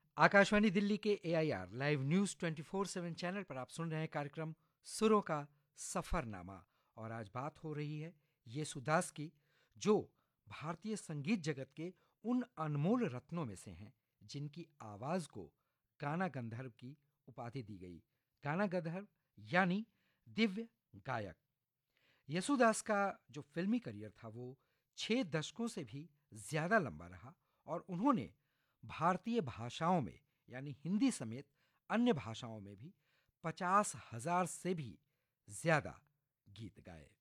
आकाशवाणी दिल्ली के AIR live news 24/7 channel पर आप सुन रहे हैं कार्यक्रम सुरों का सफरनामा। और आज बात हो रही है येसुदास की, जो भारतीय संगीत जगत के उन अनमोल रत्नों में से हैं जिनकी आवाज को गाना गंधर्व की उपाधि दी गई। गाना गंधर्व यानी दिव्य गायक। येसुदास का जो फिल्मी करियर था वो 6 दशकों से भी ज्यादा लंबा रहा, और उन्होंने भारतीय भाषाओं में यानी हिंदी समेत अन्य भाषाओं में भी 50,000 से भी ज्यादा गीत गाए।